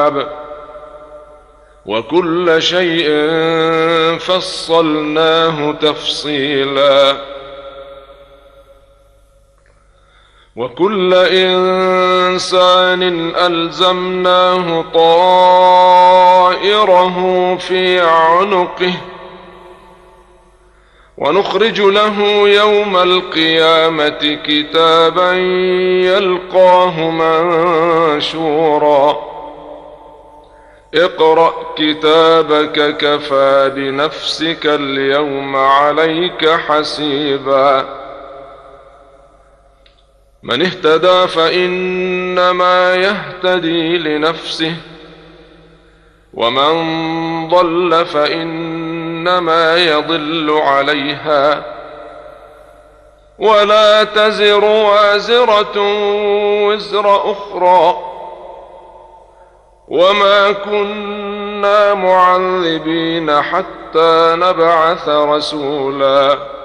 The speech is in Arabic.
وكل شيء فصلناه تفصيلا وكل إنسان ألزمناه طائره في عنقه ونخرج له يوم القيامة كتابا يلقاه منشورا اقرأ كتابك كفى بنفسك اليوم عليك حسيبا من اهتدى فإنما يهتدي لنفسه ومن ضل فإنما يضل عليها ولا تزر وازرة وزر أخرى وما كنا معذبين حتى نبعث رسولا